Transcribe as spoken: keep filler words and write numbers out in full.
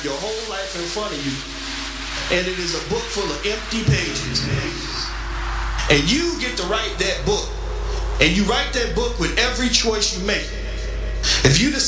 your whole life in front of you, and it is a book full of empty pages. And you get to write that book. And you write that book with every choice you make. If you decide